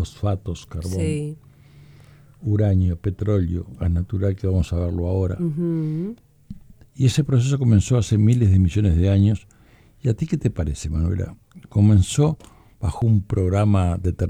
fosfatos, carbón, Sí. uranio, petróleo, gas natural, que vamos a verlo ahora. Ujú. Y ese proceso comenzó hace miles de millones de años. ¿Y a ti qué te parece, Manuela? ¿Comenzó bajo un programa determinado